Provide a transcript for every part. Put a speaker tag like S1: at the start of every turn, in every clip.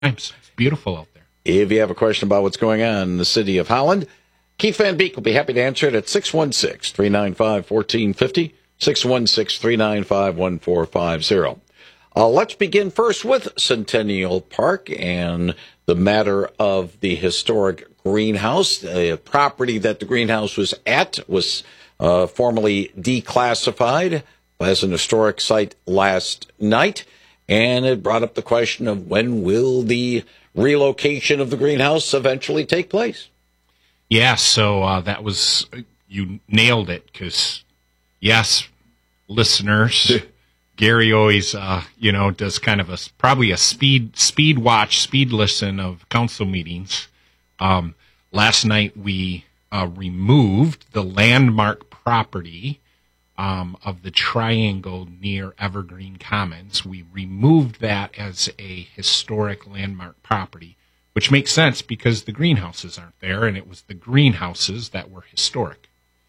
S1: It's beautiful out there.
S2: If you have a question about what's going on in the city of Holland, Keith Van Beek will be happy to answer it at 616-395-1450, 616-395-1450. Let's begin first with Centennial Park and the matter of the historic greenhouse. The property that the greenhouse was at was formally declassified as an historic site last night, and it brought up the question of when will the relocation of the greenhouse eventually take place.
S1: Yeah, so that was, you nailed it, because, yes, listeners, Gary always, does kind of probably a speed listen of council meetings. Last night we removed the landmark property of the triangle near Evergreen Commons. We removed that as a historic landmark property, which makes sense because the greenhouses aren't there, and it was the greenhouses that were historic.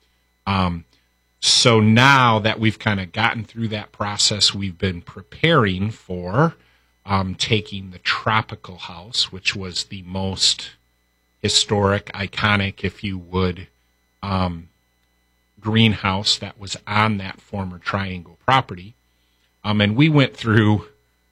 S1: So now that we've kind of gotten through that process, we've been preparing for taking the Tropical House, which was the most historic, iconic, if you would, greenhouse that was on that former triangle property. And we went through,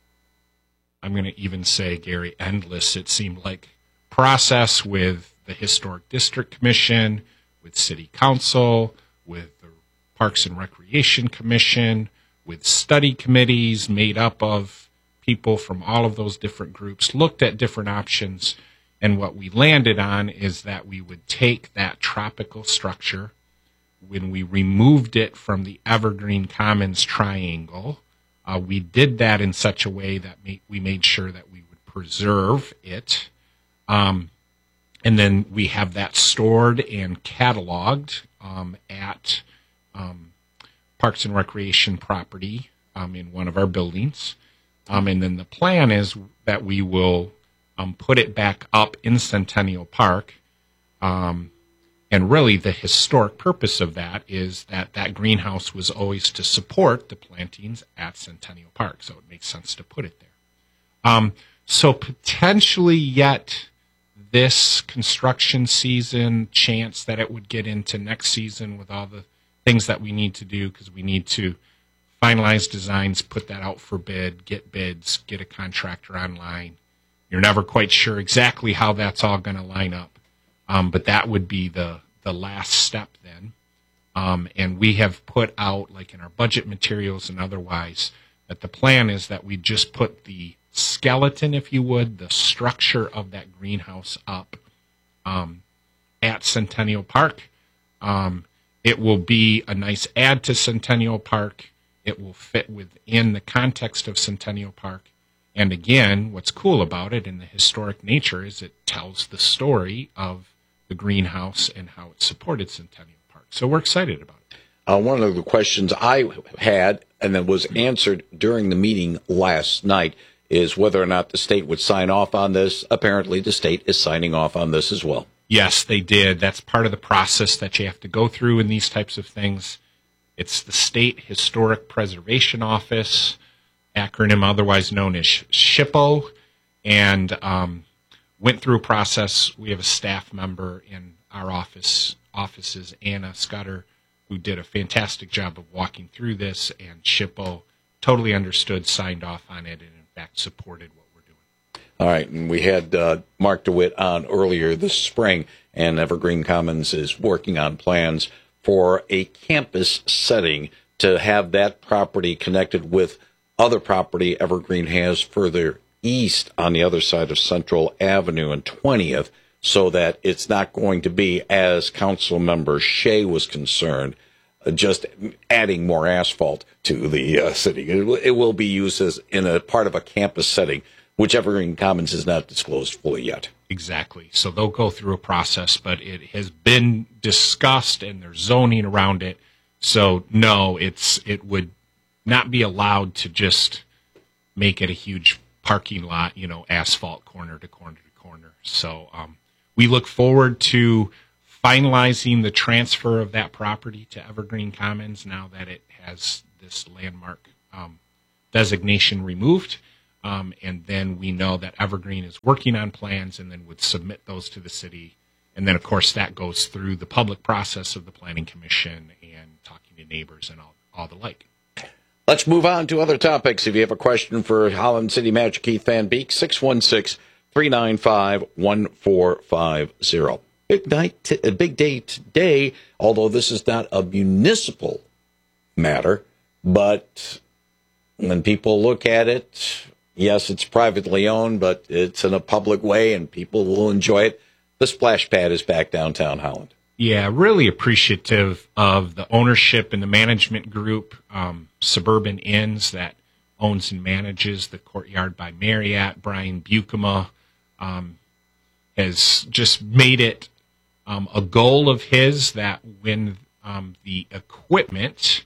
S1: I'm going to even say, Gary, endless, it seemed like, process with the Historic District Commission, with City Council, with the Parks and Recreation Commission, with study committees made up of people from all of those different groups, looked at different options, and what we landed on is that we would take that tropical structure. When we removed it from the Evergreen Commons triangle, we did that in such a way that we made sure that we would preserve it. And then we have that stored and cataloged at Parks and Recreation property in one of our buildings. And then the plan is that we will put it back up in Centennial Park. And really the historic purpose of that is that that greenhouse was always to support the plantings at Centennial Park. So it makes sense to put it there. So potentially yet this construction season, chance that it would get into next season with all the things that we need to do, because we need to finalize designs, put that out for bid, get bids, get a contractor online. You're never quite sure exactly how that's all going to line up. But that would be the last step then. And we have put out, like in our budget materials and otherwise, that the plan is that we just put the skeleton, if you would, the structure of that greenhouse up at Centennial Park. It will be a nice add to Centennial Park. It will fit within the context of Centennial Park. And again, what's cool about it in the historic nature is it tells the story of the greenhouse and how it supported Centennial Park. So we're excited about it.
S2: One of the questions I had, and that was answered during the meeting last night, is whether or not the state would sign off on this. Apparently the state is signing off on this as well.
S1: Yes, they did. That's part of the process that you have to go through in these types of things. It's the State Historic Preservation Office, acronym otherwise known as SHPO, and went through a process. We have a staff member in our offices, Anna Scudder, who did a fantastic job of walking through this, and SHPO totally understood, signed off on it, and in fact supported what we're doing.
S2: All right, and we had Mark DeWitt on earlier this spring, and Evergreen Commons is working on plans for a campus setting to have that property connected with other property Evergreen has further east on the other side of Central Avenue and 20th, so that it's not going to be, as Council Member Shea was concerned, just adding more asphalt to the city. It will be used as in a part of a campus setting, which Evergreen Commons is not disclosed fully yet.
S1: Exactly. So they'll go through a process, but it has been discussed and there's zoning around it. So no, it would not be allowed to just make it a huge parking lot, asphalt corner to corner to corner. So we look forward to finalizing the transfer of that property to Evergreen Commons now that it has this landmark designation removed. And then we know that Evergreen is working on plans and then would submit those to the city. And then, of course, that goes through the public process of the Planning Commission and talking to neighbors and all the like.
S2: Let's move on to other topics. If you have a question for Holland City Manager Keith Van Beek, 616-395-1450. Big day today, although this is not a municipal matter, but when people look at it, yes, it's privately owned, but it's in a public way and people will enjoy it. The splash pad is back downtown Holland.
S1: Yeah, really appreciative of the ownership and the management group, Suburban Inns, that owns and manages the Courtyard by Marriott. Brian Buchema has just made it a goal of his that when the equipment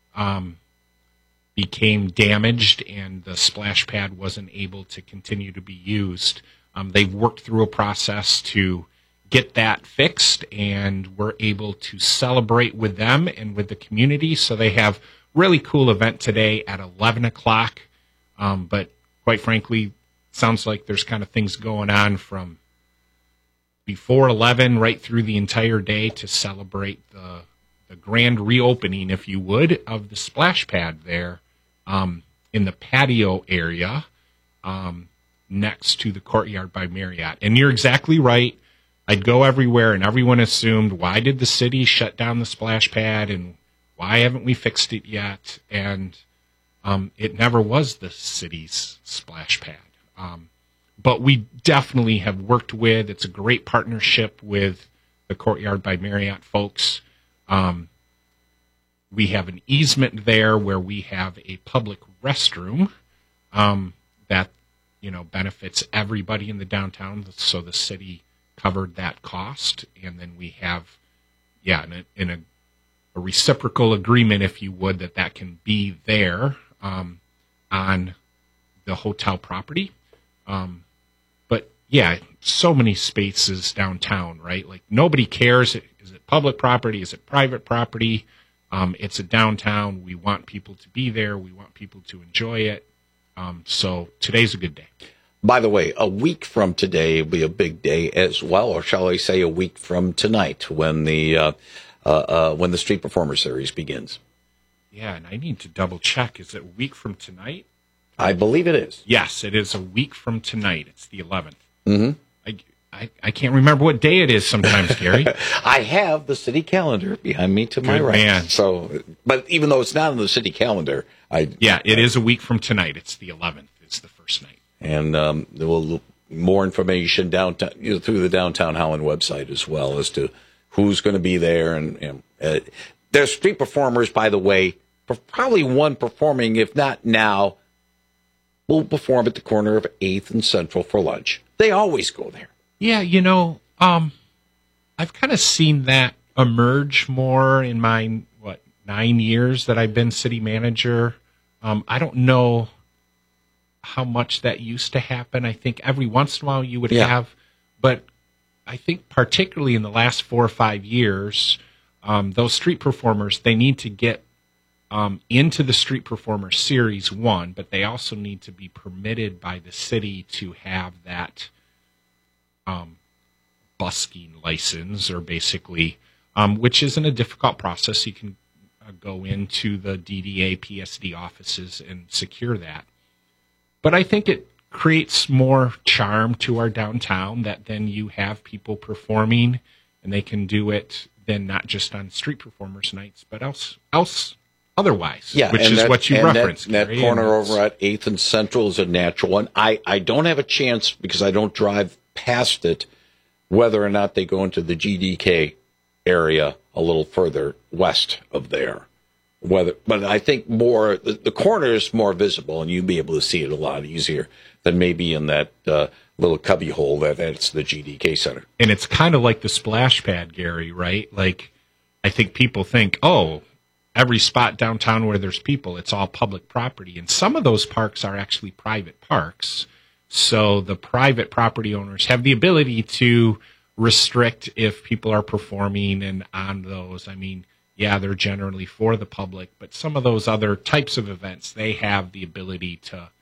S1: became damaged and the splash pad wasn't able to continue to be used, they've worked through a process to get that fixed, and we're able to celebrate with them and with the community. So they have really cool event today at 11 o'clock. But quite frankly, sounds like there's kind of things going on from before 11 right through the entire day to celebrate the grand reopening, if you would, of the splash pad there in the patio area next to the Courtyard by Marriott. And you're exactly right. I'd go everywhere, and everyone assumed, why did the city shut down the splash pad, and why haven't we fixed it yet? And it never was the city's splash pad. But we definitely have worked with, it's a great partnership with the Courtyard by Marriott folks. We have an easement there where we have a public restroom that, benefits everybody in the downtown, so the city covered that cost, and then we have, in a reciprocal agreement, if you would, that can be there on the hotel property. But so many spaces downtown, right? Like nobody cares. Is it public property? Is it private property? It's a downtown. We want people to be there. We want people to enjoy it. So today's a good day.
S2: By the way, a week from today will be a big day as well, or shall I say a week from tonight when the Street Performer Series begins.
S1: Yeah, and I need to double check. Is it a week from tonight?
S2: I believe it is.
S1: Yes, it is a week from tonight. It's the 11th.
S2: Mm-hmm.
S1: I can't remember what day it is sometimes, Gary.
S2: I have the city calendar behind me to my right. Man. So, but even though it's not on the city calendar,
S1: it is a week from tonight. It's the 11th. It's the first night. And
S2: there will more information downtown through the Downtown Holland website as well as to who's going to be there. And there's street performers, by the way, probably one performing, if not now, will perform at the corner of 8th and Central for lunch. They always go there.
S1: Yeah, I've kind of seen that emerge more in my, 9 years that I've been city manager. I don't know how much that used to happen. I think every once in a while you would have, but I think particularly in the last 4 or 5 years, those street performers, they need to get into the Street Performer Series 1, but they also need to be permitted by the city to have that busking license, or basically, which isn't a difficult process. You can go into the DDA, PSD offices and secure that. But I think it creates more charm to our downtown that then you have people performing, and they can do it then not just on Street Performers nights, but else otherwise, which is what you referenced.
S2: That corner over at 8th and Central is a natural one. I don't have a chance, because I don't drive past it, whether or not they go into the GDK area a little further west of there. But I think more the corner is more visible, and you'll be able to see it a lot easier than maybe in that little cubby hole that's the GDK Center.
S1: And it's kind of like the splash pad, Gary, right? Like, I think people think, every spot downtown where there's people, it's all public property. And some of those parks are actually private parks. So the private property owners have the ability to restrict if people are performing and on those. I mean, they're generally for the public, but some of those other types of events, they have the ability to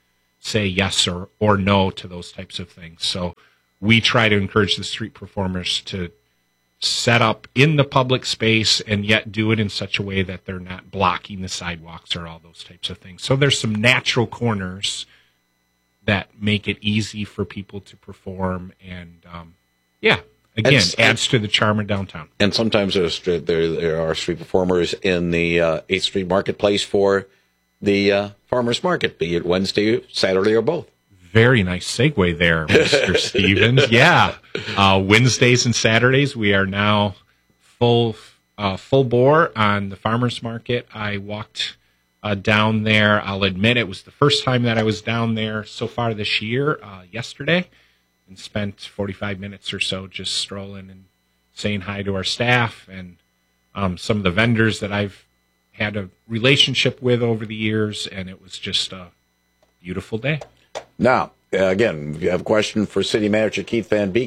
S1: say yes or no to those types of things. So we try to encourage the street performers to set up in the public space and yet do it in such a way that they're not blocking the sidewalks or all those types of things. So there's some natural corners that make it easy for people to perform, and again, adds to the charm of downtown.
S2: And sometimes there are street performers in the 8th Street Marketplace for the farmers market, be it Wednesday, Saturday, or both.
S1: Very nice segue there, Mr. Stevens. Yeah, Wednesdays and Saturdays we are now full bore on the farmers market. I walked down there. I'll admit it was the first time that I was down there so far this year. Yesterday, and spent 45 minutes or so just strolling and saying hi to our staff and some of the vendors that I've had a relationship with over the years, and it was just a beautiful day.
S2: Now, again, if you have a question for City Manager Keith Van Beek,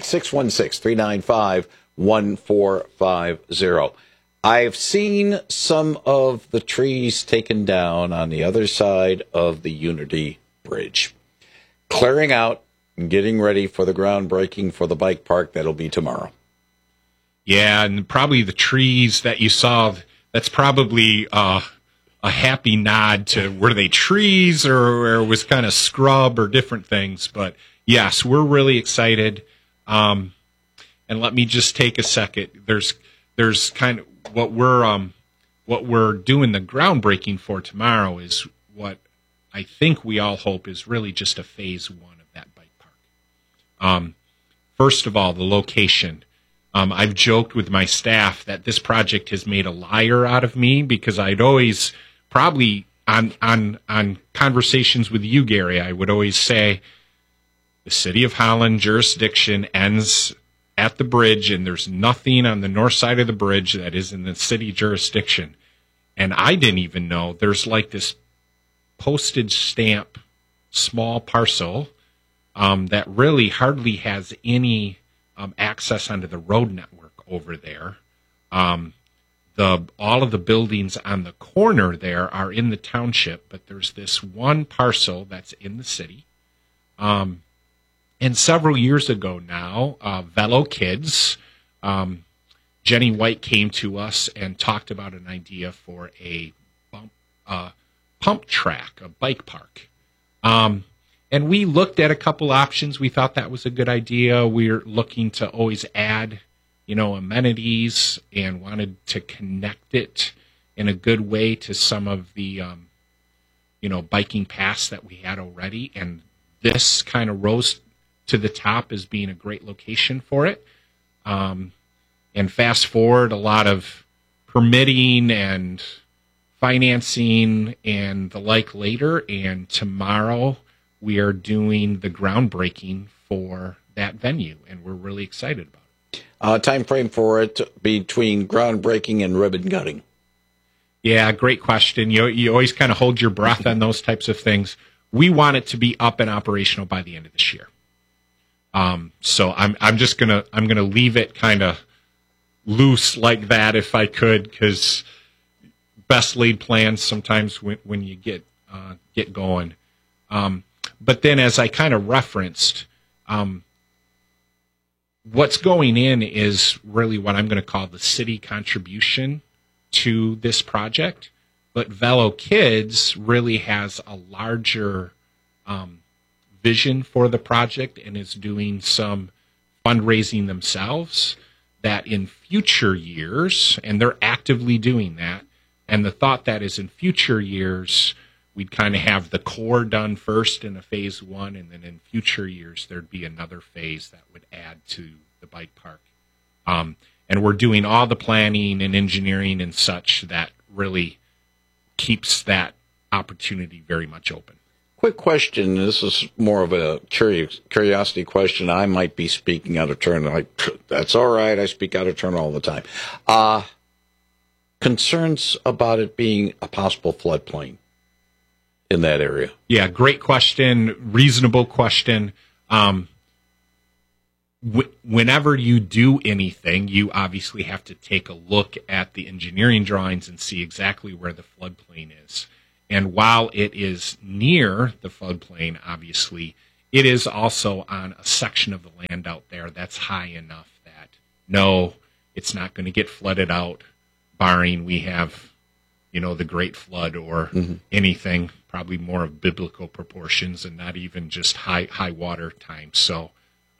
S2: 616-395-1450. I've seen some of the trees taken down on the other side of the Unity Bridge, clearing out and getting ready for the groundbreaking for the bike park that'll be tomorrow.
S1: Yeah, and probably the trees that you saw, that's probably a happy nod to, were they trees or it was kind of scrub or different things. But yes, we're really excited. And let me just take a second. There's kind of what we're doing the groundbreaking for tomorrow is what I think we all hope is really just a phase one of that bike park. First of all, the location. I've joked with my staff that this project has made a liar out of me because I'd always probably on conversations with you, Gary, I would always say the City of Holland jurisdiction ends at the bridge and there's nothing on the north side of the bridge that is in the city jurisdiction. And I didn't even know there's like this postage stamp small parcel that really hardly has any access onto the road network over there. All of the buildings on the corner there are in the township, but there's this one parcel that's in the city. And several years ago now, Velo Kids, Jenny White came to us and talked about an idea for a pump track, a bike park. And we looked at a couple options. We thought that was a good idea. We're looking to always add, amenities and wanted to connect it in a good way to some of the, biking paths that we had already. And this kind of rose to the top as being a great location for it. And fast forward, a lot of permitting and financing and the like later. And tomorrow we are doing the groundbreaking for that venue, and we're really excited about it.
S2: Time frame for it between groundbreaking and ribbon cutting?
S1: Yeah, great question. You always kind of hold your breath on those types of things. We want it to be up and operational by the end of this year. So I'm just gonna leave it kind of loose like that if I could, because best laid plans sometimes when you get going. But then, as I kind of referenced, what's going in is really what I'm going to call the city contribution to this project. But Velo Kids really has a larger vision for the project and is doing some fundraising themselves that in future years, and they're actively doing that, and the thought that is in future years, we'd kind of have the core done first in a phase one, and then in future years, there'd be another phase that would add to the bike park. And we're doing all the planning and engineering and such that really keeps that opportunity very much open.
S2: Quick question. This is more of a curiosity question. I might be speaking out of turn. That's all right. I speak out of turn all the time. Concerns about it being a possible floodplain in that area?
S1: Yeah, great question. Reasonable question. Whenever you do anything, you obviously have to take a look at the engineering drawings and see exactly where the floodplain is. And while it is near the floodplain, obviously, it is also on a section of the land out there that's high enough that, no, it's not going to get flooded out, barring we have, the Great Flood or anything, probably more of biblical proportions and not even just high water times. So,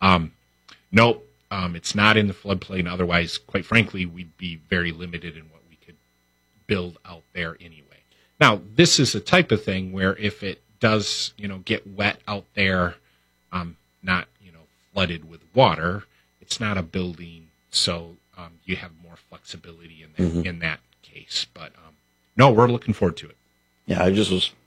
S1: nope, it's not in the floodplain. Otherwise, quite frankly, we'd be very limited in what we could build out there anyway. Now, this is a type of thing where if it does, get wet out there, not, flooded with water, it's not a building, so you have more flexibility in that case. But no, we're looking forward to it.
S2: Yeah, I just was.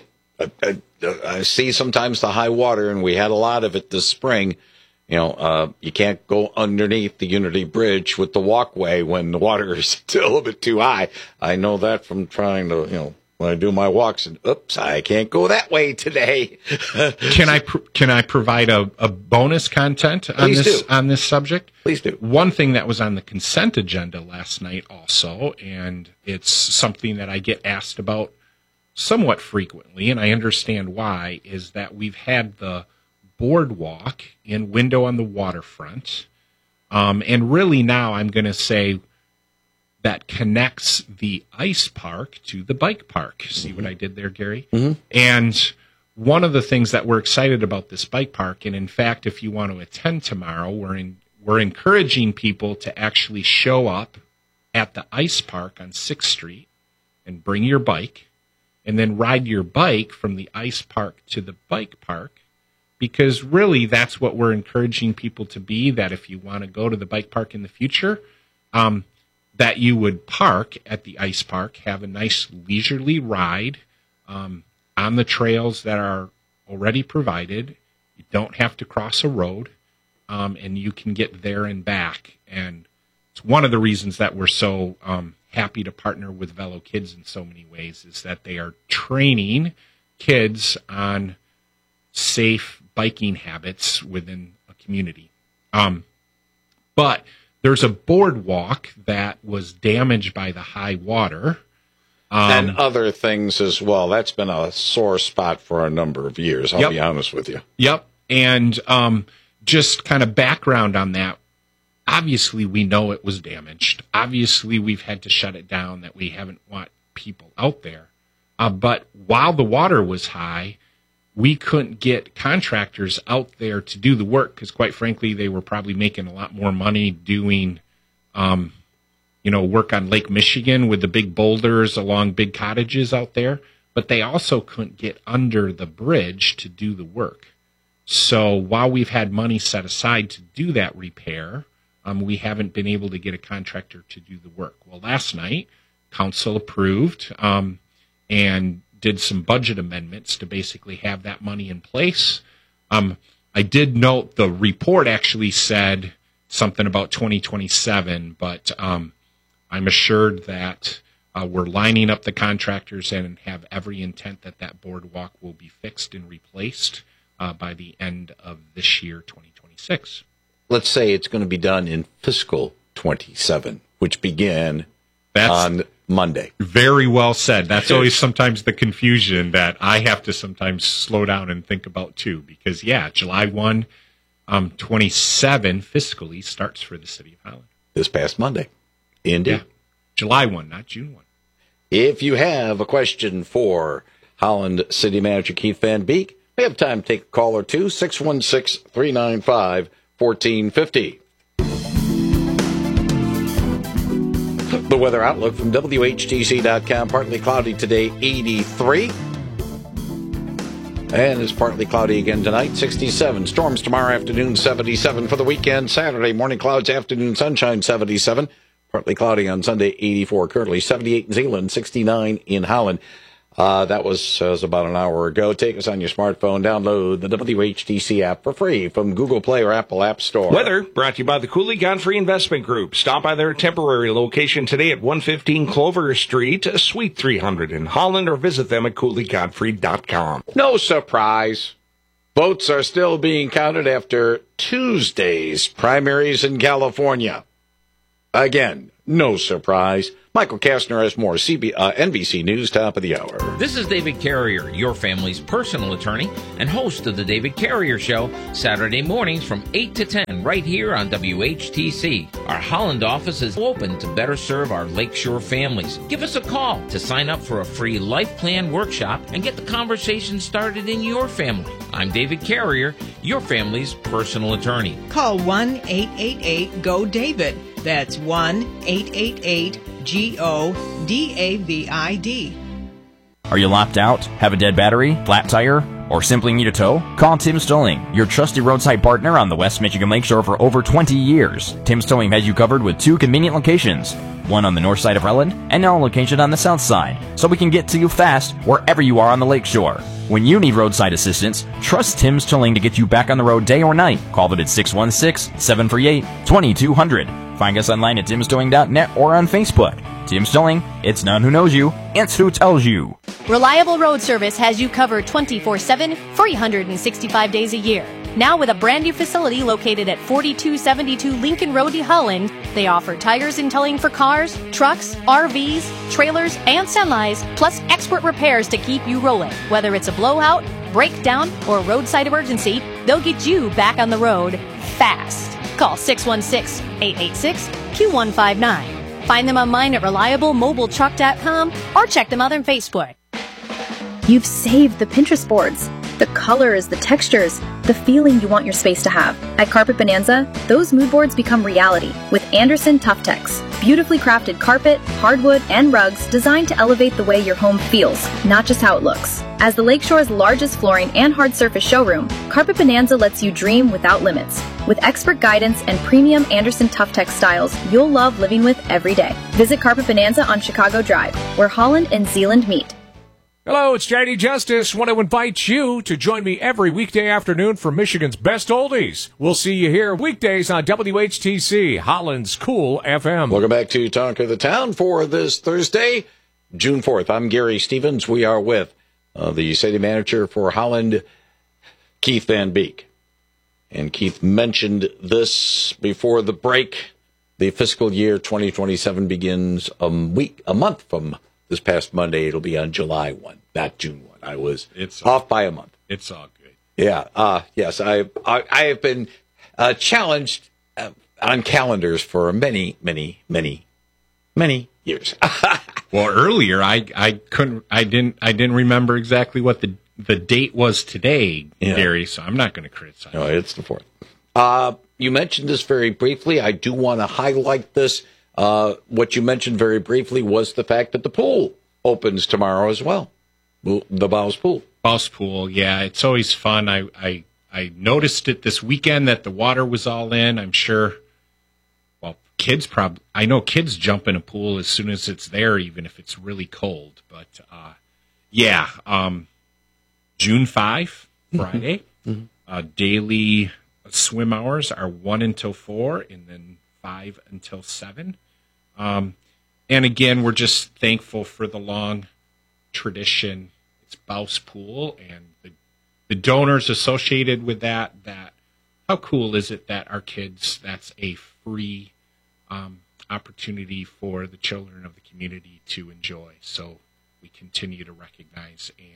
S2: I see sometimes the high water, and we had a lot of it this spring. You can't go underneath the Unity Bridge with the walkway when the water is still a little bit too high. I know that from trying to, when I do my walks, and oops, I can't go that way today.
S1: Can I provide a bonus content on this subject?
S2: Please do.
S1: One thing that was on the consent agenda last night also, and it's something that I get asked about somewhat frequently, and I understand why, is that we've had the boardwalk in Window on the Waterfront, and really now I'm going to say that connects the ice park to the bike park. See what I did there, Gary? Mm-hmm. And one of the things that we're excited about this bike park, and in fact, if you want to attend tomorrow, we're encouraging people to actually show up at the ice park on 6th Street and bring your bike, and then ride your bike from the ice park to the bike park, because really that's what we're encouraging people to be, that if you want to go to the bike park in the future, that you would park at the ice park, have a nice leisurely ride on the trails that are already provided. You don't have to cross a road, and you can get there and back. And it's one of the reasons that we're so happy to partner with Velo Kids in so many ways, is that they are training kids on safe biking habits within a community. But there's a boardwalk that was damaged by the high water.
S2: And other things as well. That's been a sore spot for a number of years, I'll be honest with you.
S1: Yep. And just kind of background on that, obviously we know it was damaged. Obviously we've had to shut it down, that we haven't want people out there. But while the water was high, we couldn't get contractors out there to do the work because, quite frankly, they were probably making a lot more money doing, work on Lake Michigan with the big boulders along big cottages out there. But they also couldn't get under the bridge to do the work. So while we've had money set aside to do that repair, we haven't been able to get a contractor to do the work. Well, last night, council approved and did some budget amendments to basically have that money in place. I did note the report actually said something about 2027, but I'm assured that we're lining up the contractors and have every intent that that boardwalk will be fixed and replaced by the end of this year, 2026.
S2: Let's say it's going to be done in fiscal 27, which began on Monday. Very
S1: well said. That's always sometimes the confusion that I have to sometimes slow down and think about too, because July 1, 27 fiscally starts for the city of Holland.
S2: This past Monday. Indeed.
S1: Yeah. July 1, not June 1.
S2: If you have a question for Holland City Manager Keith Van Beek, we have time to take a call or two, 616-395-1450. The weather outlook from WHTC.com. Partly cloudy today, 83. And it's partly cloudy again tonight, 67. Storms tomorrow afternoon, 77. For the weekend, Saturday, morning clouds, afternoon sunshine, 77. Partly cloudy on Sunday, 84. Currently 78 in Zeeland, 69 in Holland. That was about an hour ago. Take us on your smartphone. Download the WHTC app for free from Google Play or Apple App Store.
S3: Weather brought to you by the Cooley Godfrey Investment Group. Stop by their temporary location today at 115 Clover Street, Suite 300 in Holland, or visit them at CooleyGodfrey.com.
S2: No surprise. Votes are still being counted after Tuesday's primaries in California. Again, no surprise. Michael Kastner has more NBC News top of the hour.
S4: This is David Carrier, your family's personal attorney and host of The David Carrier Show, Saturday mornings from 8 to 10 right here on WHTC. Our Holland office is open to better serve our Lakeshore families. Give us a call to sign up for a free life plan workshop and get the conversation started in your family. I'm David Carrier, your family's personal attorney.
S5: Call 1-888-GO-DAVID. That's 1-888-GO-DAVID.
S6: Are you locked out, have a dead battery, flat tire, or simply need a tow? Call Tim's Towing, your trusty roadside partner on the West Michigan Lakeshore for over 20 years. Tim's Towing has you covered with 2 convenient locations, one on the north side of Rutland and now a location on the south side, so we can get to you fast wherever you are on the lakeshore. When you need roadside assistance, trust Tim's Towing to get you back on the road day or night. Call them at 616-738-2200. Find us online at timstowing.net or on Facebook. Tim's Towing, it's not who knows you, it's who tells you.
S7: Reliable Road Service has you covered 24/7, 365 days a year. Now with a brand new facility located at 4272 Lincoln Road, Holland, they offer tires and towing for cars, trucks, RVs, trailers, and semis, plus expert repairs to keep you rolling. Whether it's a blowout, breakdown, or roadside emergency, they'll get you back on the road fast. Call 616-886-Q159. Find them online at reliablemobiletruck.com or check them out on Facebook.
S8: You've saved the Pinterest boards. The colors, the textures, the feeling you want your space to have. At Carpet Bonanza, those mood boards become reality with Anderson Tuftex. Beautifully crafted carpet, hardwood, and rugs designed to elevate the way your home feels, not just how it looks. As the Lakeshore's largest flooring and hard surface showroom, Carpet Bonanza lets you dream without limits. With expert guidance and premium Anderson Tuftex styles you'll love living with every day. Visit Carpet Bonanza on Chicago Drive, where Holland and Zeeland meet.
S9: Hello, it's JD Justice. Want to invite you to join me every weekday afternoon for Michigan's Best Oldies. We'll see you here weekdays on WHTC, Holland's Cool FM.
S2: Welcome back to Talk of the Town for this Thursday, June 4th. I'm Gary Stevens. We are with the city manager for Holland, Keith Van Beek. And Keith mentioned this before the break. The fiscal year 2027 begins a month from this past Monday. It'll be on July 1, not June 1. I was off by a month.
S1: It's all good.
S2: Yeah. Yes, I have been challenged on calendars for many years.
S1: Well, earlier I didn't remember exactly what the date was today, Gary. So I'm not going to criticize.
S2: No, it's the 4th. You mentioned this very briefly. I do want to highlight this. What you mentioned very briefly was the fact that the pool opens tomorrow as well. The Bouse Pool.
S1: Bouse Pool, yeah. It's always fun. I noticed it this weekend that the water was all in. I'm sure, well, I know kids jump in a pool as soon as it's there, even if it's really cold. But, June 5, Friday, daily swim hours are 1 until 4 and then 5 until 7. And again, we're just thankful for the long tradition. It's Bouse Pool and the donors associated with that. How cool is it that our kids, that's a free opportunity for the children of the community to enjoy. So we continue to recognize and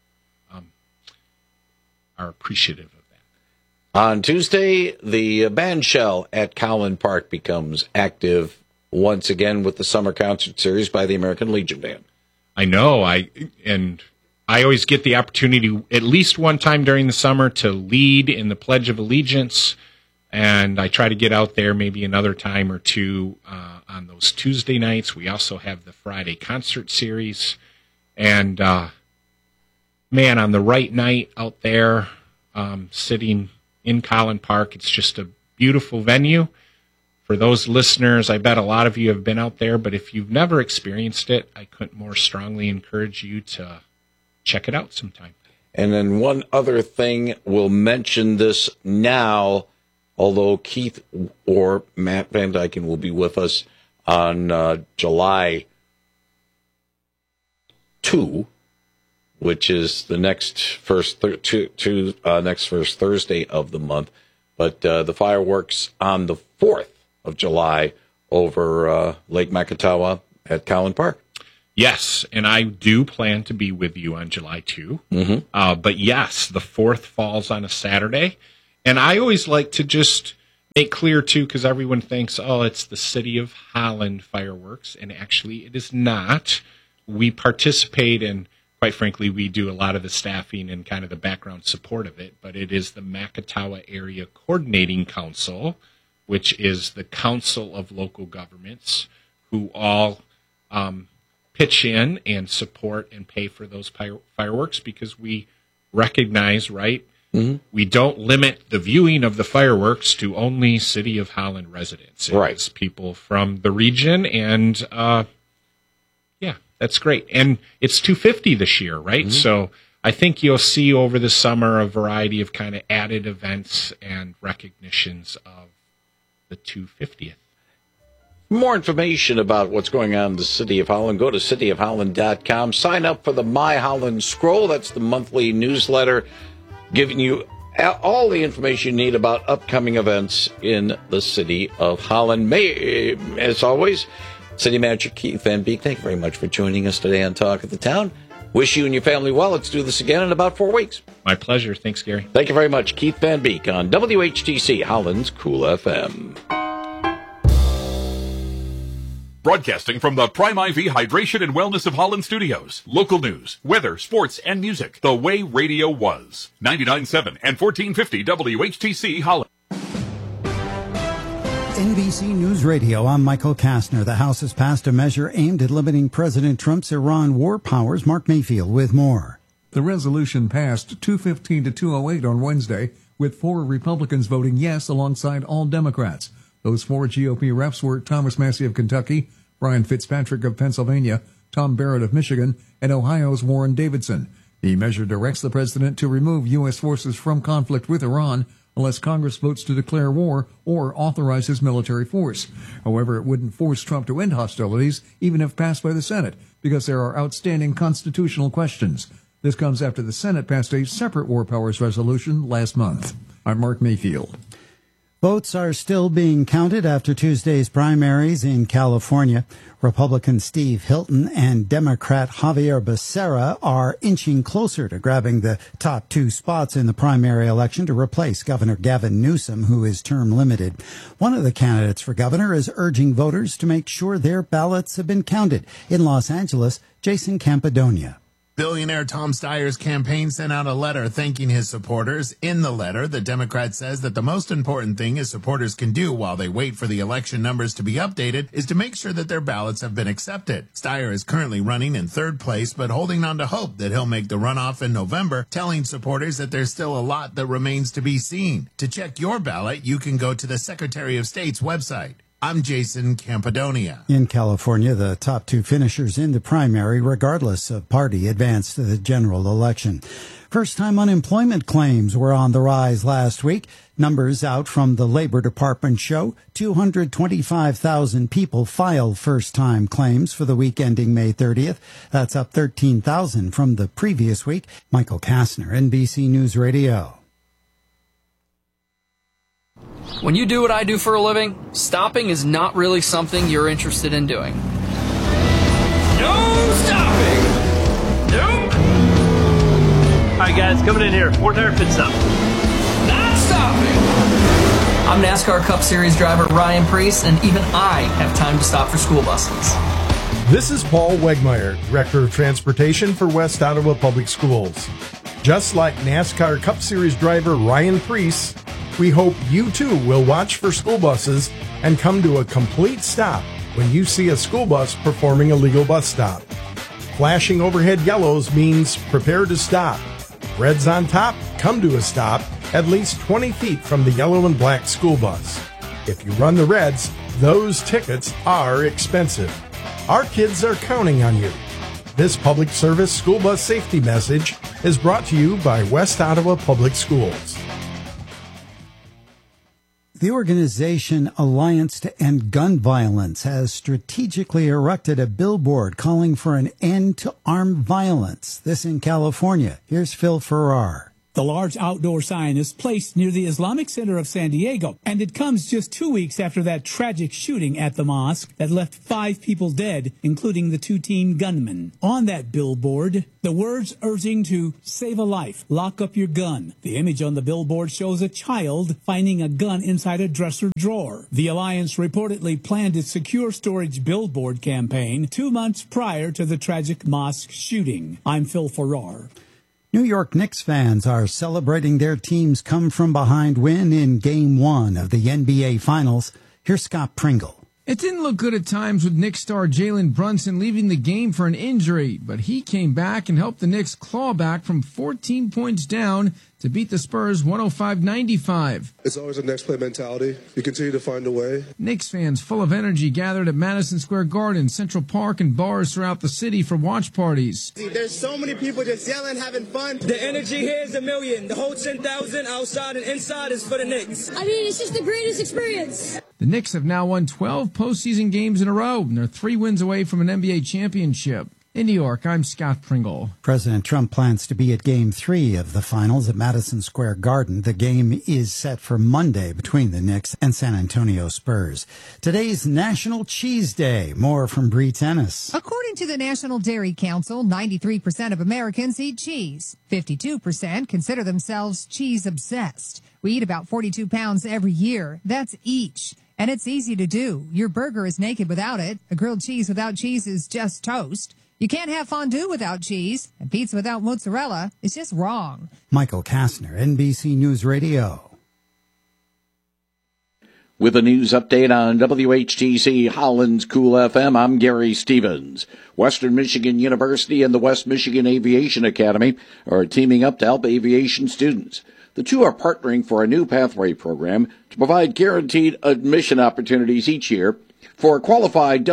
S1: are appreciative of that.
S2: On Tuesday, the band shell at Collin Park becomes active once again with the summer concert series by the American Legion Band.
S1: I know. I always get the opportunity at least one time during the summer to lead in the Pledge of Allegiance, and I try to get out there maybe another time or two on those Tuesday nights. We also have the Friday concert series, and man, on the right night out there, sitting in Collin Park, it's just a beautiful venue. For those listeners, I bet a lot of you have been out there, but if you've never experienced it, I couldn't more strongly encourage you to check it out sometime.
S2: And then one other thing, we'll mention this now, although Keith or Matt Van Dyken will be with us on July 2, which is the next first Thursday of the month. But the fireworks on the 4th of July over Lake Makatawa at Collin Park.
S1: Yes, and I do plan to be with you on July 2. But yes, the 4th falls on a Saturday. And I always like to just make clear, too, because everyone thinks, oh, it's the City of Holland fireworks. And actually, it is not. We participate in, quite frankly, we do a lot of the staffing and kind of the background support of it. But it is the Makatawa Area Coordinating Council, which is the council of local governments who all pitch in and support and pay for those fireworks, because we recognize, right, we don't limit the viewing of the fireworks to only City of Holland residents. It's people from the region, and yeah, that's great. And it's 250 this year, right? So I think you'll see over the summer a variety of kind of added events and recognitions of the 250th.
S2: More information about what's going on in the City of Holland, go to cityofholland.com. Sign up for the My Holland Scroll. That's the monthly newsletter giving you all the information you need about upcoming events in the City of Holland. As always, City Manager Keith Van Beek, thank you very much for joining us today on Talk of the Town. Wish you and your family well. Let's do this again in about 4 weeks.
S1: My pleasure. Thanks, Gary.
S2: Thank you very much. Keith Van Beek on WHTC, Holland's Cool FM.
S5: Broadcasting from the Prime IV Hydration and Wellness of Holland studios. Local news, weather, sports, and music. The way radio was. 99.7 and 1450 WHTC Holland.
S10: NBC News Radio, I'm Michael Kastner. The House has passed a measure aimed at limiting President Trump's Iran war powers. Mark Mayfield with more.
S11: The resolution passed 215 to 208 on Wednesday, with 4 Republicans voting yes alongside all Democrats. Those 4 GOP reps were Thomas Massie of Kentucky, Brian Fitzpatrick of Pennsylvania, Tom Barrett of Michigan, and Ohio's Warren Davidson. The measure directs the president to remove U.S. forces from conflict with Iran unless Congress votes to declare war or authorize his military force. However, it wouldn't force Trump to end hostilities, even if passed by the Senate, because there are outstanding constitutional questions. This comes after the Senate passed a separate war powers resolution last month. I'm Mark Mayfield.
S10: Votes are still being counted after Tuesday's primaries in California. Republican Steve Hilton and Democrat Javier Becerra are inching closer to grabbing the top 2 spots in the primary election to replace Governor Gavin Newsom, who is term limited. One of the candidates for governor is urging voters to make sure their ballots have been counted. In Los Angeles, Jason Campadonia.
S12: Billionaire Tom Steyer's campaign sent out a letter thanking his supporters. In the letter, the Democrat says that the most important thing his supporters can do while they wait for the election numbers to be updated is to make sure that their ballots have been accepted. Steyer is currently running in 3rd place, but holding on to hope that he'll make the runoff in November, telling supporters that there's still a lot that remains to be seen. To check your ballot, you can go to the Secretary of State's website. I'm Jason Campadonia.
S10: In California, the top 2 finishers in the primary, regardless of party, advanced to the general election. First-time unemployment claims were on the rise last week. Numbers out from the Labor Department show 225,000 people filed first-time claims for the week ending May 30th. That's up 13,000 from the previous week. Michael Kastner, NBC News Radio.
S13: When you do what I do for a living, stopping is not really something you're interested in doing.
S14: No stopping! Nope! Alright guys, coming in here. 4 tire pit stop. Not stopping!
S13: I'm NASCAR Cup Series driver Ryan Preece, and even I have time to stop for school buses.
S15: This is Paul Wegmeyer, Director of Transportation for West Ottawa Public Schools. Just like NASCAR Cup Series driver Ryan Preece, we hope you too will watch for school buses and come to a complete stop when you see a school bus performing a legal bus stop. Flashing overhead yellows means prepare to stop. Reds on top, come to a stop at least 20 feet from the yellow and black school bus. If you run the reds, those tickets are expensive. Our kids are counting on you. This public service school bus safety message is brought to you by West Ottawa Public Schools.
S10: The organization Alliance to End Gun Violence has strategically erected a billboard calling for an end to armed violence. This in California. Here's Phil Farrar.
S16: The large outdoor sign is placed near the Islamic Center of San Diego, and it comes just 2 weeks after that tragic shooting at the mosque that left 5 people dead, including the 2 teen gunmen. On that billboard, the words urging to save a life, lock up your gun. The image on the billboard shows a child finding a gun inside a dresser drawer. The Alliance reportedly planned its secure storage billboard campaign 2 months prior to the tragic mosque shooting. I'm Phil Farrar.
S10: New York Knicks fans are celebrating their team's come-from-behind win in Game 1 of the NBA Finals. Here's Scott Pringle.
S17: It didn't look good at times with Knicks star Jalen Brunson leaving the game for an injury, but he came back and helped the Knicks claw back from 14 points down to beat the Spurs 105-95.
S18: It's always a next play mentality. You continue to find a way.
S17: Knicks fans full of energy gathered at Madison Square Garden, Central Park, and bars throughout the city for watch parties.
S19: There's so many people just yelling, having fun. The energy here is a million. The whole 10,000 outside and inside is for the Knicks.
S20: I mean, it's just the greatest experience.
S17: The Knicks have now won 12 postseason games in a row, and they're 3 wins away from an NBA championship. In New York, I'm Scott Pringle.
S10: President Trump plans to be at Game 3 of the Finals at Madison Square Garden. The game is set for Monday between the Knicks and San Antonio Spurs. Today's National Cheese Day. More from Bree Tennis.
S21: According to the National Dairy Council, 93% of Americans eat cheese. 52% consider themselves cheese-obsessed. We eat about 42 pounds every year. That's each. And it's easy to do. Your burger is naked without it. A grilled cheese without cheese is just toast. You can't have fondue without cheese, and pizza without mozzarella is just wrong.
S10: Michael Kastner, NBC News Radio.
S2: With a news update on WHTC Holland's Cool FM, I'm Gary Stevens. Western Michigan University and the West Michigan Aviation Academy are teaming up to help aviation students. The two are partnering for a new pathway program to provide guaranteed admission opportunities each year for qualified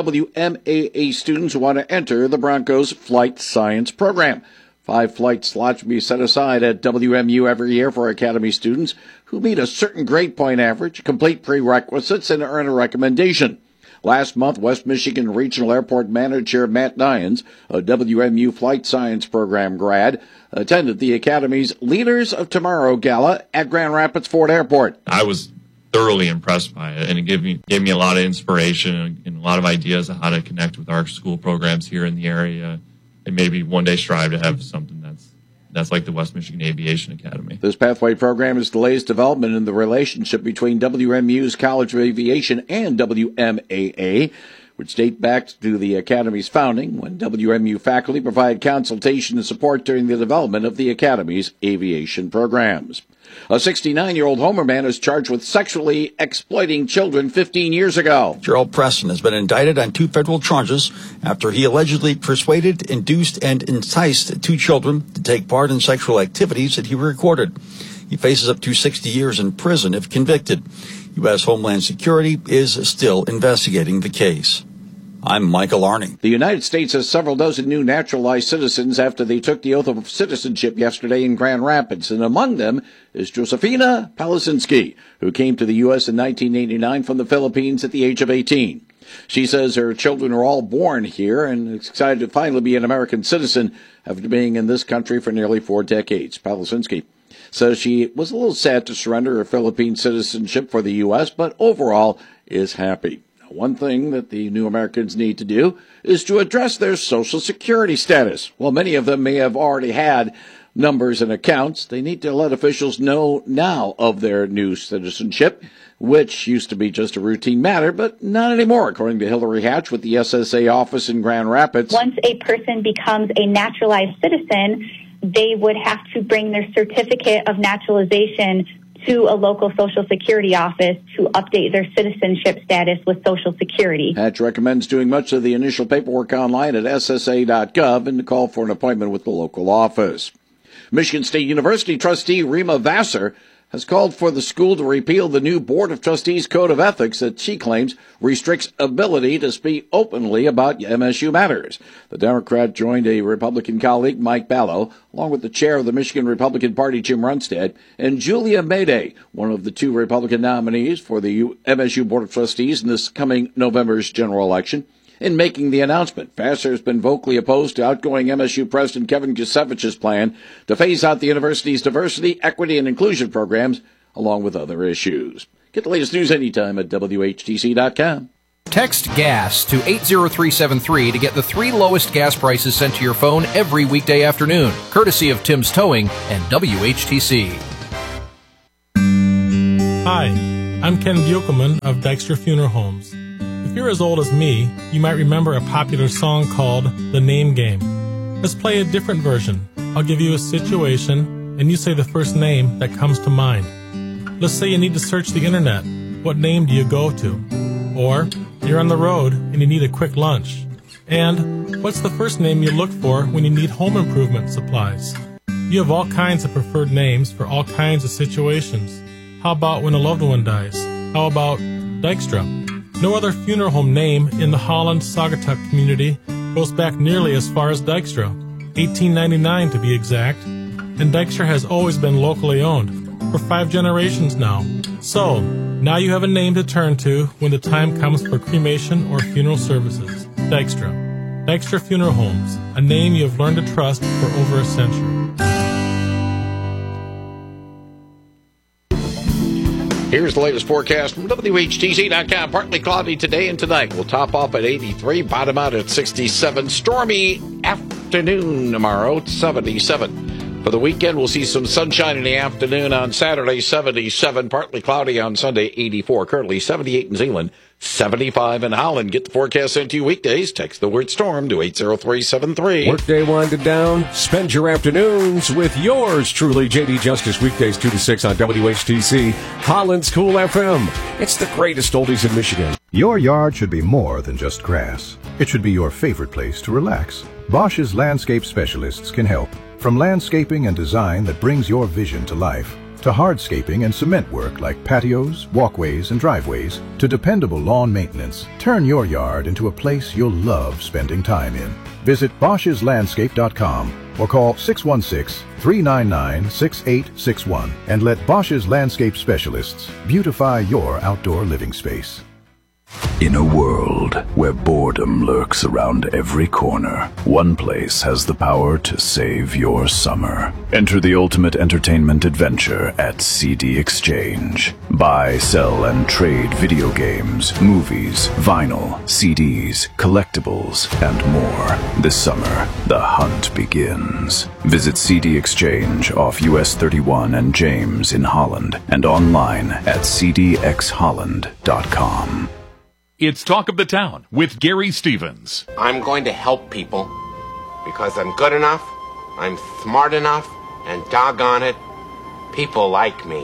S2: WMAA students who want to enter the Broncos Flight Science Program. 5 flight slots will be set aside at WMU every year for Academy students who meet a certain grade point average, complete prerequisites, and earn a recommendation. Last month, West Michigan Regional Airport Manager Matt Nyans, a WMU Flight Science Program grad, attended the Academy's Leaders of Tomorrow Gala at Grand Rapids Ford Airport.
S22: I was thoroughly impressed by it, and it gave me a lot of inspiration and a lot of ideas on how to connect with our school programs here in the area, and maybe one day strive to have something that's like the West Michigan Aviation Academy.
S2: This pathway program is the latest development in the relationship between WMU's College of Aviation and WMAA, which date back to the Academy's founding, when WMU faculty provided consultation and support during the development of the Academy's aviation programs. A 69-year-old Homer man is charged with sexually exploiting children 15 years ago.
S23: Gerald Preston has been indicted on 2 federal charges after he allegedly persuaded, induced, and enticed 2 children to take part in sexual activities that he recorded. He faces up to 60 years in prison if convicted. U.S. Homeland Security is still investigating the case. I'm Michael Arning.
S2: The United States has several dozen new naturalized citizens after they took the oath of citizenship yesterday in Grand Rapids, and among them is Josefina Palasinski, who came to the U.S. in 1989 from the Philippines at the age of 18. She says her children are all born here and is excited to finally be an American citizen after being in this country for nearly 4 decades. Palasinski says she was a little sad to surrender her Philippine citizenship for the U.S., but overall is happy. One thing that the new Americans need to do is to address their Social Security status. While many of them may have already had numbers and accounts, they need to let officials know now of their new citizenship, which used to be just a routine matter, but not anymore, according to Hillary Hatch with the SSA office in Grand Rapids.
S24: Once a person becomes a naturalized citizen, they would have to bring their certificate of naturalization to a local Social Security office to update their citizenship status with Social Security.
S2: Hatch recommends doing much of the initial paperwork online at ssa.gov and to call for an appointment with the local office. Michigan State University trustee Rima Vassar has called for the school to repeal the new Board of Trustees Code of Ethics that she claims restricts ability to speak openly about MSU matters. The Democrat joined a Republican colleague, Mike Ballo, along with the chair of the Michigan Republican Party, Jim Runstad, and Julia Mayday, one of the 2 Republican nominees for the MSU Board of Trustees in this coming November's general election. in making the announcement. Vassar has been vocally opposed to outgoing MSU President Kevin Kucevich's plan to phase out the university's diversity, equity, and inclusion programs, along with other issues. Get the latest news anytime at WHTC.com.
S3: Text GAS to 80373 to get the 3 lowest gas prices sent to your phone every weekday afternoon, courtesy of Tim's Towing and WHTC.
S4: Hi, I'm Ken Buchelman of Dykstra Funeral Homes. If you're as old as me, you might remember a popular song called The Name Game. Let's play a different version. I'll give you a situation, and you say the first name that comes to mind. Let's say you need to search the internet. What name do you go to? Or you're on the road and you need a quick lunch. And what's the first name you look for when you need home improvement supplies? You have all kinds of preferred names for all kinds of situations. How about when a loved one dies? How about Dykstra? No other funeral home name in the Holland-Saugatuck community goes back nearly as far as Dykstra, 1899 to be exact, and Dykstra has always been locally owned, for 5 generations now. So, now you have a name to turn to when the time comes for cremation or funeral services. Dykstra. Dykstra Funeral Homes, a name you have learned to trust for over a century.
S2: Here's the latest forecast from WHTC.com. Partly cloudy today and tonight. We'll top off at 83, bottom out at 67. Stormy afternoon tomorrow, 77. For the weekend, we'll see some sunshine in the afternoon on Saturday, 77. Partly cloudy on Sunday, 84. Currently 78 in Zeeland, 75 in Holland. Get the forecast sent to you weekdays. Text the word storm to 80373.
S9: Workday winded down. Spend your afternoons with yours truly, J.D. Justice, weekdays 2 to 6 on WHTC, Holland's Cool FM. It's the greatest oldies in Michigan.
S6: Your yard should be more than just grass. It should be your favorite place to relax. Bosch's landscape specialists can help. From landscaping and design that brings your vision to life, to hardscaping and cement work like patios, walkways, and driveways, to dependable lawn maintenance, turn your yard into a place you'll love spending time in. Visit Bosch'sLandscape.com or call 616-399-6861 and let Bosch's Landscape Specialists beautify your outdoor living space.
S7: In a world where boredom lurks around every corner, one place has the power to save your summer. Enter the ultimate entertainment adventure at CD Exchange. Buy, sell, and trade video games, movies, vinyl, CDs, collectibles, and more. This summer, the hunt begins. Visit CD Exchange off US 31 and James in Holland and online at cdxholland.com.
S5: It's Talk of the Town with Gary Stevens.
S25: I'm going to help people because I'm good enough, I'm smart enough, and doggone it, people like me.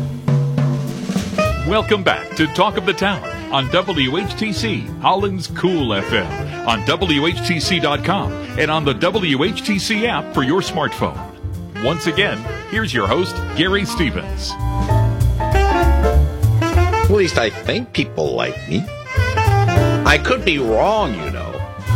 S5: Welcome back to Talk of the Town on WHTC, Holland's Cool FM, on WHTC.com, and on the WHTC app for your smartphone. Once again, here's your host, Gary Stevens.
S2: At least I think people like me. I could be wrong, you know.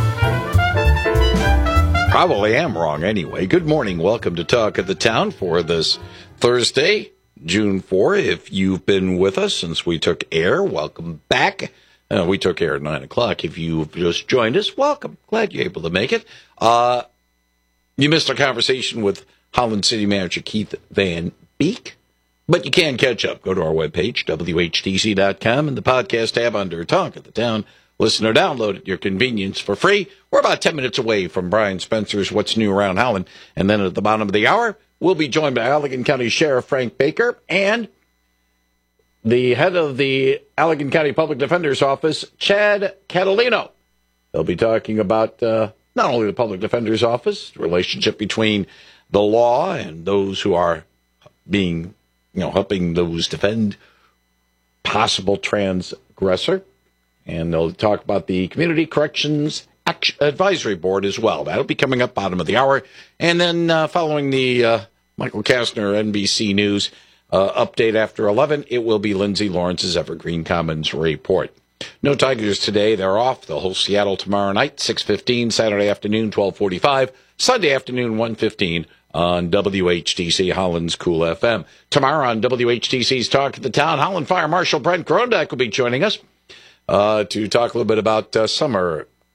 S2: Probably am wrong anyway. Good morning. Welcome to Talk of the Town for this Thursday, June 4. If you've been with us since we took air, welcome back. We took air at 9 o'clock. If you've just joined us, welcome. Glad you're able to make it. You missed our conversation with Holland City Manager Keith Van Beek, but you can catch up. Go to our webpage, WHTC.com, in the podcast tab under Talk of the Town. Listen or download at your convenience for free. We're about 10 minutes away from Brian Spencer's What's New Around Holland. And then at the bottom of the hour, we'll be joined by Allegan County Sheriff Frank Baker and the head of the Allegan County Public Defender's Office, Chad Catalino. They'll be talking about not only the Public Defender's Office, the relationship between the law and those who are being, helping those defend possible transgressor. And they'll talk about the Community Corrections Advisory Board as well. That'll be coming up bottom of the hour. And then following the Michael Kastner NBC News update after 11, it will be Lindsay Lawrence's Evergreen Commons report. No Tigers today. They're off. They'll host Seattle tomorrow night, 6:15, Saturday afternoon, 12:45, Sunday afternoon, 1:15 on WHTC, Holland's Cool FM. Tomorrow on WHTC's Talk of the Town, Holland Fire Marshal Brent Grondak will be joining us to talk a little bit about summer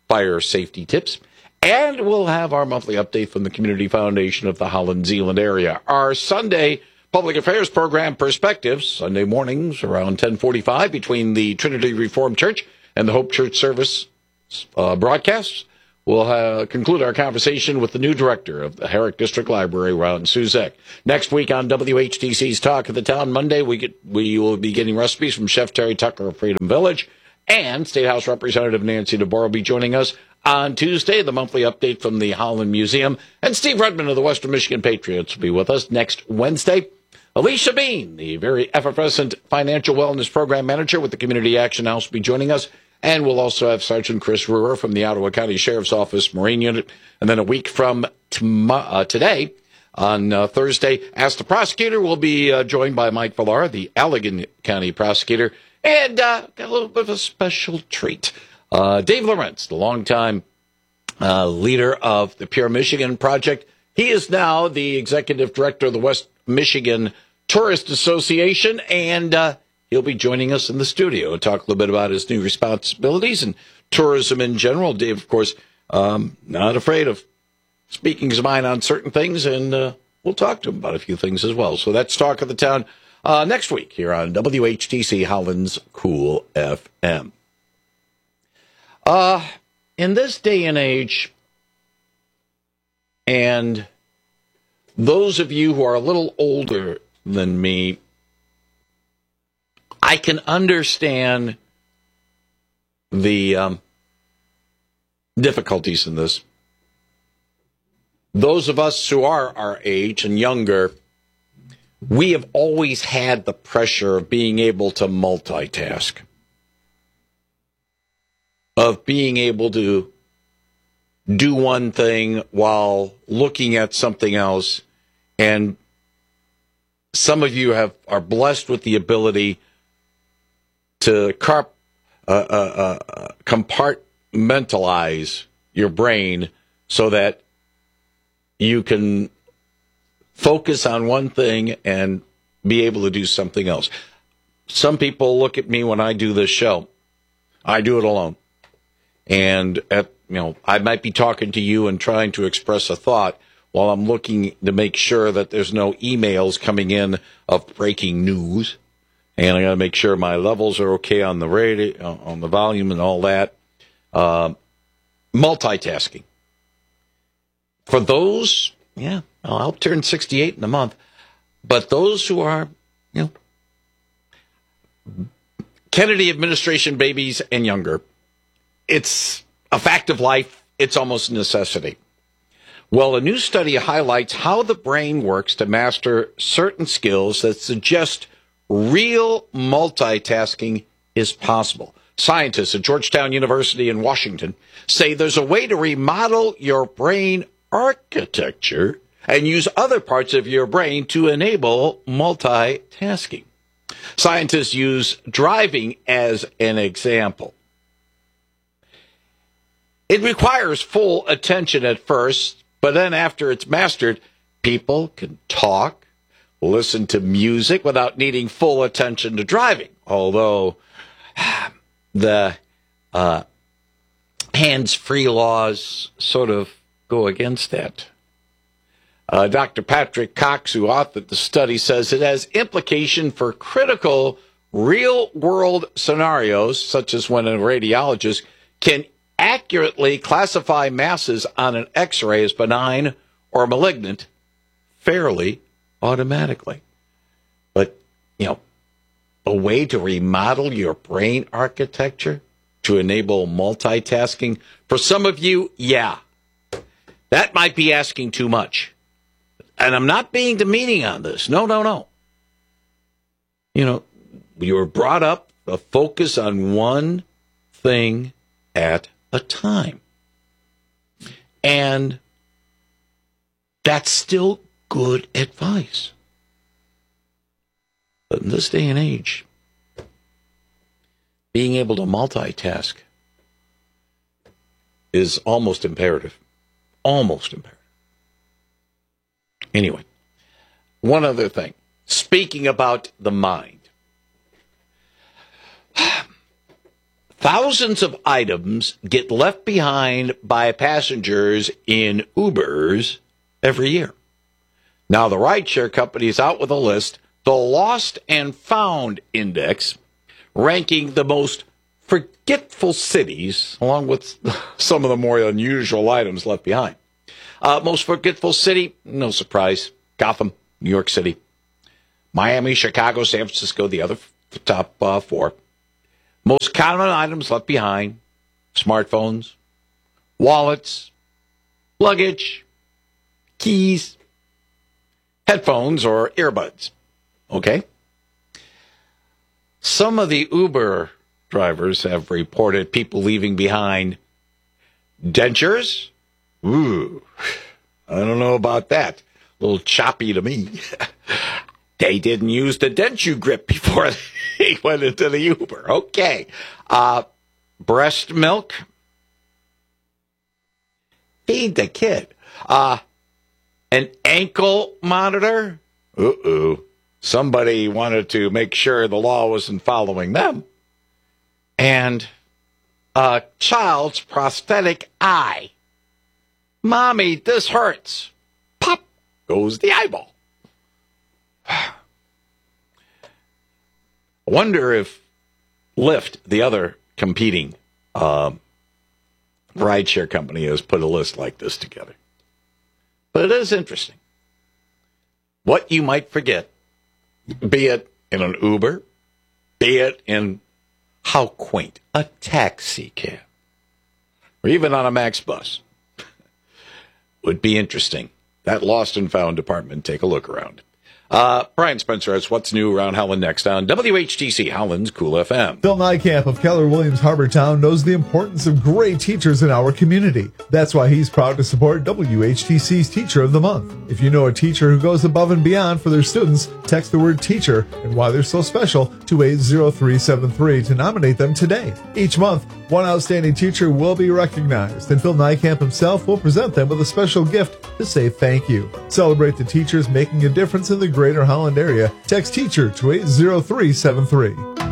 S2: fire safety tips. And we'll have our monthly update from the Community Foundation of the Holland-Zeeland area. Our Sunday Public Affairs program, Perspectives, Sunday mornings around 10:45 between the Trinity Reformed Church and the Hope Church service broadcasts. We'll conclude our conversation with the new director of the Herrick District Library, Ron Suzek. Next week on WHTC's Talk of the Town, Monday, we will be getting recipes from Chef Terry Tucker of Freedom Village, and State House Representative Nancy DeBoer will be joining us on Tuesday, the monthly update from the Holland Museum, and Steve Redmond of the Western Michigan Patriots will be with us next Wednesday. Alicia Bean, the very effervescent Financial Wellness Program Manager with the Community Action House, will be joining us. And we'll also have Sergeant Chris Ruhr from the Ottawa County Sheriff's Office Marine Unit. And then a week from today, on Thursday, Ask the Prosecutor, we'll be joined by Mike Villar, the Allegan County Prosecutor. And got a little bit of a special treat. Dave Lawrence, the longtime leader of the Pure Michigan Project. He is now the Executive Director of the West Michigan Tourist Association, and he'll be joining us in the studio to talk a little bit about his new responsibilities and tourism in general. Dave, of course, not afraid of speaking his mind on certain things, and we'll talk to him about a few things as well. So that's Talk of the Town next week here on WHTC Holland's Cool FM. In this day and age, and those of you who are a little older than me, I can understand the difficulties in this. Those of us who are our age and younger, we have always had the pressure of being able to multitask, of being able to do one thing while looking at something else. And some of you are blessed with the ability to compartmentalize your brain so that you can focus on one thing and be able to do something else. Some people look at me when I do this show. I do it alone. And I might be talking to you and trying to express a thought while I'm looking to make sure that there's no emails coming in of breaking news. And I got to make sure my levels are okay on the radio, on the volume and all that. Multitasking. For those, I'll turn 68 in a month. But those who are, Kennedy administration babies and younger, it's a fact of life. It's almost a necessity. Well, a new study highlights how the brain works to master certain skills that suggest real multitasking is possible. Scientists at Georgetown University in Washington say there's a way to remodel your brain architecture and use other parts of your brain to enable multitasking. Scientists use driving as an example. It requires full attention at first, but then after it's mastered, people can talk, listen to music without needing full attention to driving, although the hands-free laws sort of go against that. Dr. Patrick Cox, who authored the study, says it has implication for critical real-world scenarios, such as when a radiologist can accurately classify masses on an X-ray as benign or malignant fairly automatically. But, a way to remodel your brain architecture to enable multitasking, for some of you, that might be asking too much. And I'm not being demeaning on this. No. You were brought up to focus on one thing at a time. And that's still good advice. But in this day and age, being able to multitask is almost imperative. Almost imperative. Anyway, one other thing. Speaking about the mind. Thousands of items get left behind by passengers in Ubers every year. Now, the rideshare company is out with a list, the Lost and Found Index, ranking the most forgetful cities, along with some of the more unusual items left behind. Most forgetful city, no surprise, Gotham, New York City. Miami, Chicago, San Francisco, the other top 4. Most common items left behind, smartphones, wallets, luggage, keys, headphones, or earbuds. Okay? Some of the Uber drivers have reported people leaving behind dentures. Ooh, I don't know about that. A little choppy to me. They didn't use the denture grip before they went into the Uber. Okay. Breast milk. Feed the kid. An ankle monitor. Uh-oh. Somebody wanted to make sure the law wasn't following them. And a child's prosthetic eye. Mommy, this hurts. Pop goes the eyeball. I wonder if Lyft, the other competing rideshare company, has put a list like this together. But it is interesting. What you might forget, be it in an Uber, be it in, how quaint, a taxi cab, or even on a Max bus. Would be interesting. That Lost and Found department, take a look around. Brian Spencer has what's new around Holland next on WHTC Holland's Cool FM.
S1: Phil Nijkamp of Keller Williams Harbortown knows the importance of great teachers in our community. That's why he's proud to support WHTC's Teacher of the Month. If you know a teacher who goes above and beyond for their students, text the word teacher and why they're so special to 80373 to nominate them today. Each month, one outstanding teacher will be recognized, and Phil Nijkamp himself will present them with a special gift to say thank you. Celebrate the teachers making a difference in the Greater Holland area. Text teacher to 80373.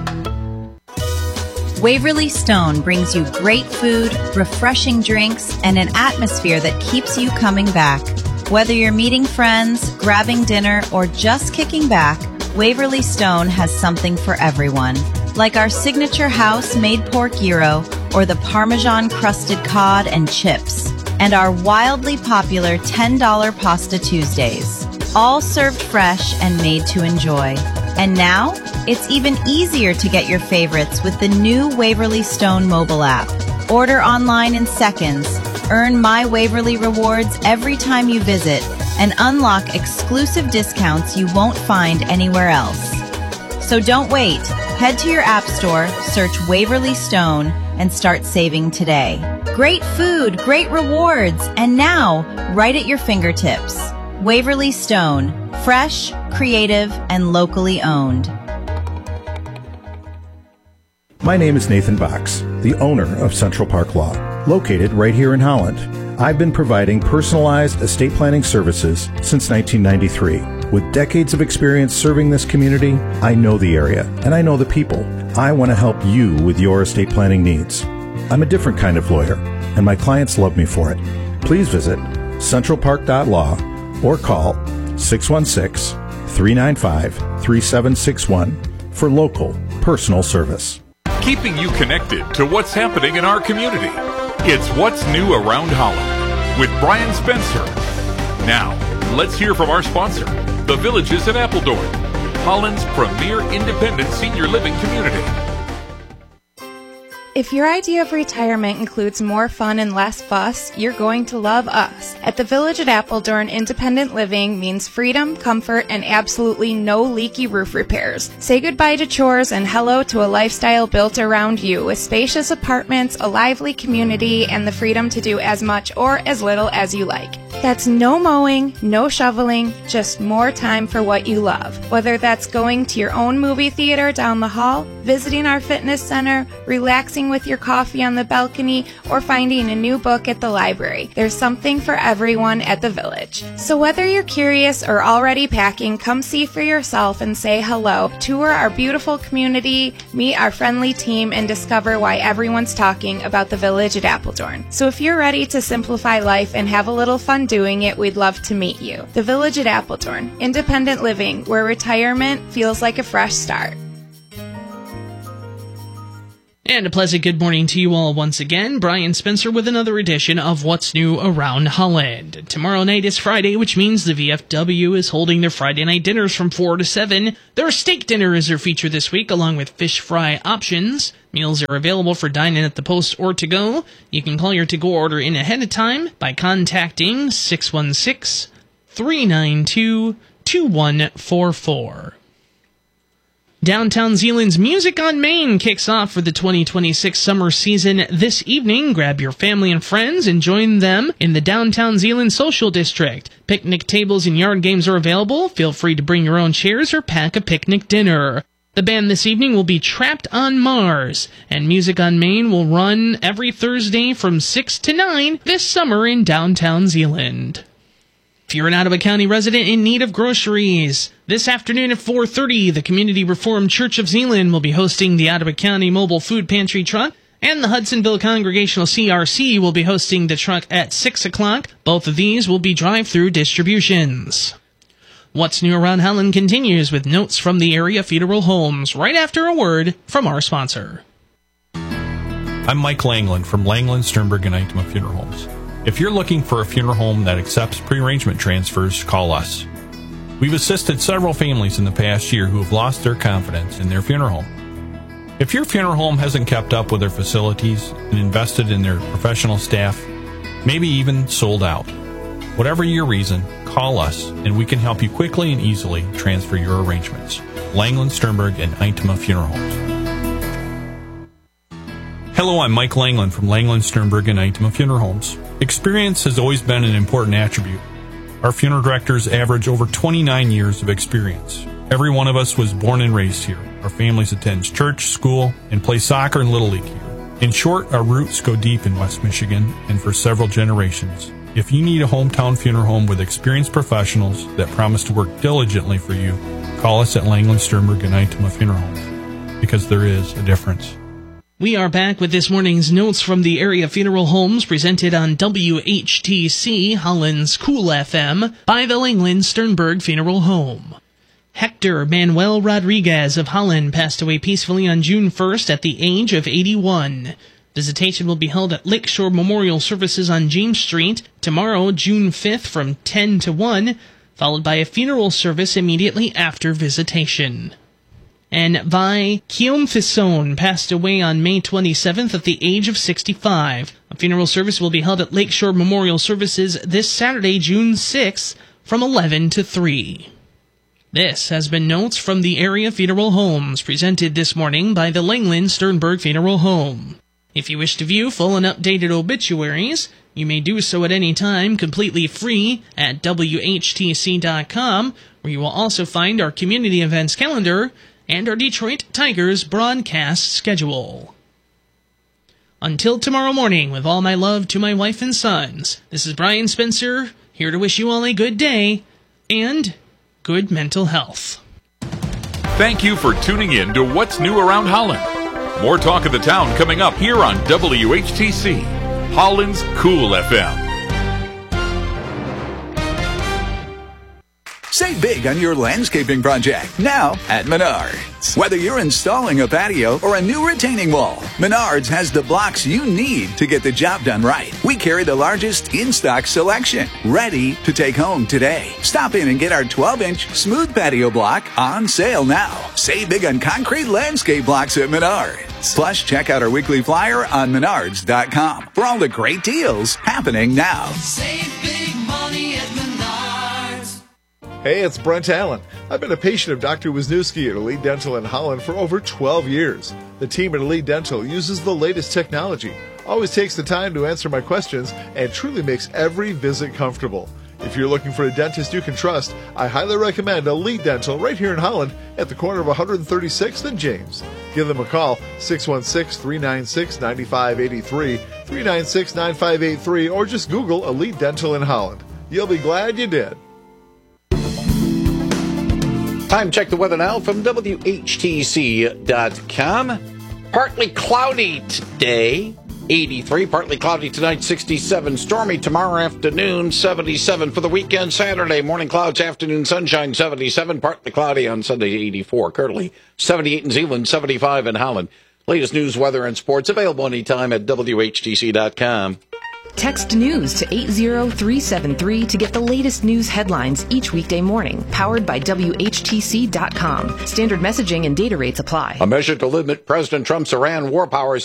S8: Waverly Stone brings you great food, refreshing drinks, and an atmosphere that keeps you coming back. Whether you're meeting friends, grabbing dinner, or just kicking back, Waverly Stone has something for everyone. Like our signature house-made pork gyro or the Parmesan-crusted cod and chips, and our wildly popular $10 Pasta Tuesdays. All served fresh and made to enjoy. And now, it's even easier to get your favorites with the new Waverly Stone mobile app. Order online in seconds, earn My Waverly rewards every time you visit, and unlock exclusive discounts you won't find anywhere else. So don't wait. Head to your app store, search Waverly Stone, and start saving today. Great food, great rewards, and now, right at your fingertips. Waverly Stone, fresh, creative, and locally owned.
S11: My name is Nathan Box, the owner of Central Park Law, located right here in Holland. I've been providing personalized estate planning services since 1993. With decades of experience serving this community, I know the area and I know the people. I want to help you with your estate planning needs. I'm a different kind of lawyer, and my clients love me for it. Please visit centralpark.law or call 616-395-3761 for local personal service.
S5: Keeping you connected to what's happening in our community. It's What's New Around Holland with Brian Spencer. Now, let's hear from our sponsor, the Villages at Appledorn, Holland's premier independent senior living community.
S12: If your idea of retirement includes more fun and less fuss, you're going to love us. At the Village at Appledorn, independent living means freedom, comfort, and absolutely no leaky roof repairs. Say goodbye to chores and hello to a lifestyle built around you with spacious apartments, a lively community, and the freedom to do as much or as little as you like. That's no mowing, no shoveling, just more time for what you love. Whether that's going to your own movie theater down the hall, visiting our fitness center, relaxing sitting with your coffee on the balcony, or finding a new book at the library. There's something for everyone at the Village. So whether you're curious or already packing, come see for yourself and say hello. Tour our beautiful community, meet our friendly team, and discover why everyone's talking about the Village at Appledorn. So if you're ready to simplify life and have a little fun doing it, we'd love to meet you. The Village at Appledorn. Independent living, where retirement feels like a fresh start.
S13: And a pleasant good morning to you all once again. Brian Spencer with another edition of What's New Around Holland. Tomorrow night is Friday, which means the VFW is holding their Friday night dinners from 4 to 7. Their steak dinner is their feature this week, along with fish fry options. Meals are available for dine-in at the post or to go. You can call your to-go order in ahead of time by contacting 616-392-2144. Downtown Zeeland's Music on Main kicks off for the 2026 summer season this evening. Grab your family and friends and join them in the Downtown Zeeland Social District. Picnic tables and yard games are available. Feel free to bring your own chairs or pack a picnic dinner. The band this evening will be Trapped on Mars, and Music on Main will run every Thursday from 6 to 9 this summer in Downtown Zeeland. If you're an Ottawa County resident in need of groceries, this afternoon at 4:30, the Community Reformed Church of Zeeland will be hosting the Ottawa County Mobile Food Pantry Truck, and the Hudsonville Congregational CRC will be hosting the truck at 6 o'clock. Both of these will be drive-through distributions. What's New Around Holland continues with notes from the area funeral homes, right after a word from our sponsor.
S14: I'm Mike Langland from Langland, Sternberg, and Itema Funeral Homes. If you're looking for a funeral home that accepts pre-arrangement transfers, call us. We've assisted several families in the past year who have lost their confidence in their funeral home. If your funeral home hasn't kept up with their facilities and invested in their professional staff, maybe even sold out, whatever your reason, call us and we can help you quickly and easily transfer your arrangements. Langland, Sternberg, and Itema Funeral Homes. Hello, I'm Mike Langland from Langland, Sternberg, and Itema Funeral Homes. Experience has always been an important attribute. Our funeral directors average over 29 years of experience. Every one of us was born and raised here. Our families attend church, school, and play soccer and Little League here. In short, our roots go deep in West Michigan and for several generations. If you need a hometown funeral home with experienced professionals that promise to work diligently for you, call us at Langland, Sternberg, and Itema Funeral Homes, because there is a difference.
S13: We are back with this morning's notes from the area funeral homes presented on WHTC, Holland's Cool FM, by the Langland Sternberg Funeral Home. Hector Manuel Rodriguez of Holland passed away peacefully on June 1st at the age of 81. Visitation will be held at Lakeshore Memorial Services on James Street tomorrow, June 5th from 10 to 1, followed by a funeral service immediately after visitation. And Vi Kiomfison passed away on May 27th at the age of 65. A funeral service will be held at Lakeshore Memorial Services this Saturday, June 6th, from 11 to 3. This has been notes from the area funeral homes, presented this morning by the Langland Sternberg Funeral Home. If you wish to view full and updated obituaries, you may do so at any time, completely free, at WHTC.com, where you will also find our community events calendar and our Detroit Tigers broadcast schedule. Until tomorrow morning, with all my love to my wife and sons, this is Brian Spencer, here to wish you all a good day and good mental health.
S5: Thank you for tuning in to What's New Around Holland. More talk of the town coming up here on WHTC, Holland's Cool FM.
S15: Save big on your landscaping project now at Menards. Whether you're installing a patio or a new retaining wall, Menards has the blocks you need to get the job done right. We carry the largest in-stock selection, ready to take home today. Stop in and get our 12-inch smooth patio block on sale now. Save big on concrete landscape blocks at Menards. Plus, check out our weekly flyer on Menards.com for all the great deals happening now.
S16: Save big money at Menards.
S1: Hey, it's Brent Allen. I've been a patient of Dr. Wisniewski at Elite Dental in Holland for over 12 years. The team at Elite Dental uses the latest technology, always takes the time to answer my questions, and truly makes every visit comfortable. If you're looking for a dentist you can trust, I highly recommend Elite Dental right here in Holland at the corner of 136th and James. Give them a call, 616-396-9583, 396-9583, or just Google Elite Dental in Holland. You'll be glad you did.
S2: Time check the weather now from WHTC.com. Partly cloudy today, 83. Partly cloudy tonight, 67. Stormy tomorrow afternoon, 77. For the weekend, Saturday, morning clouds, afternoon sunshine, 77. Partly cloudy on Sunday, 84. Currently, 78 in Zeeland, 75 in Holland. Latest news, weather, and sports available anytime at WHTC.com.
S17: Text news to 80373 to get the latest news headlines each weekday morning. Powered by WHTC.com. Standard messaging and data rates apply.
S2: A measure to limit President Trump's Iran war powers